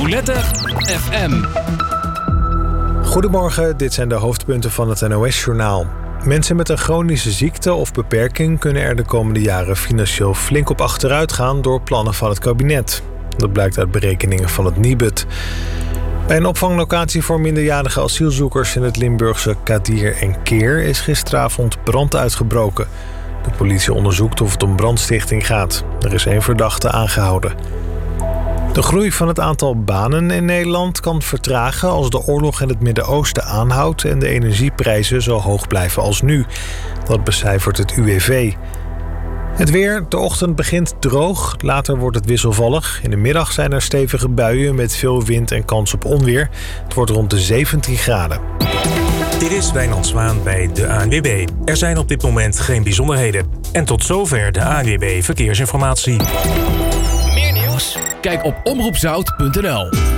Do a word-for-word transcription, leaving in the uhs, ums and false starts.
Roulette F M. Goedemorgen, dit zijn de hoofdpunten van het N O S-journaal. Mensen met een chronische ziekte of beperking kunnen er de komende jaren financieel flink op achteruit gaan door plannen van het kabinet. Dat blijkt uit berekeningen van het Nibud. Bij een opvanglocatie voor minderjarige asielzoekers in het Limburgse Kadir en Keer is gisteravond brand uitgebroken. De politie onderzoekt of het om brandstichting gaat. Er is één verdachte aangehouden. De groei van het aantal banen in Nederland kan vertragen als de oorlog in het Midden-Oosten aanhoudt en de energieprijzen zo hoog blijven als nu. Dat becijfert het U W V. Het weer, de ochtend begint droog, later wordt het wisselvallig. In de middag zijn er stevige buien met veel wind en kans op onweer. Het wordt rond de zeventien graden. Dit is Wijnand Zwaan bij de A N W B. Er zijn op dit moment geen bijzonderheden. En tot zover de A N W B Verkeersinformatie. Meer nieuws? Kijk op omroep zout punt n l.